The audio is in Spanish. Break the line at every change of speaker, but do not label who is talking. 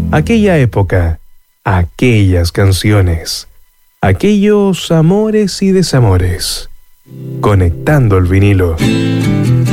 Aquella época, aquellas canciones, aquellos amores y desamores. Conectando el vinilo.